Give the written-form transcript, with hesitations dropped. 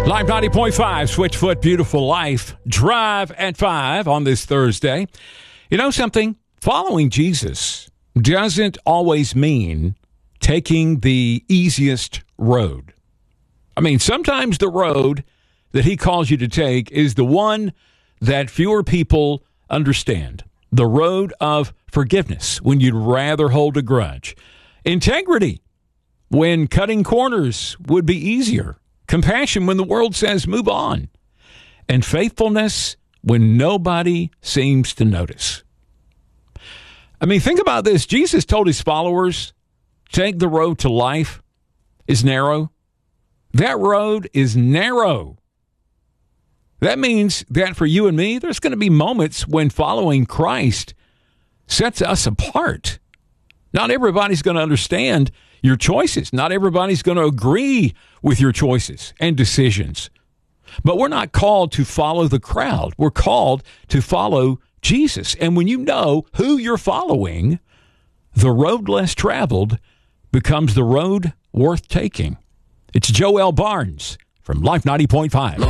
Live 90.5, Switchfoot, Beautiful Life, Drive at 5 on this Thursday. You know something? Following Jesus doesn't always mean taking the easiest road. I mean, sometimes the road that he calls you to take is the one that fewer people understand. The road of forgiveness, when you'd rather hold a grudge. Integrity, when cutting corners would be easier. Compassion, when the world says move on. And faithfulness, when nobody seems to notice. I mean, think about this. Jesus told his followers, take the road to life is narrow. That road is narrow. That means that for you and me, there's going to be moments when following Christ sets us apart. Not everybody's going to understand your choices. Not everybody's going to agree with your choices and decisions. But we're not called to follow the crowd. We're called to follow Jesus. And when you know who you're following, the road less traveled becomes the road worth taking. It's Joel Barnes from Life 90.5.